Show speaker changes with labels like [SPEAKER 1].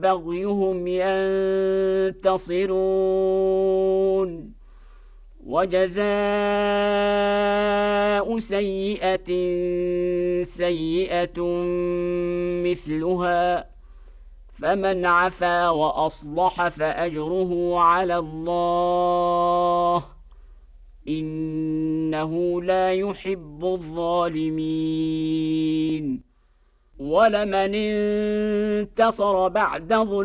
[SPEAKER 1] بغيهم ينتصرون وجزاء سيئة سيئة مثلها فمن عفا وأصلح فأجره على الله إنه لا يحب الظالمين ولمن انتصر بعد ظلم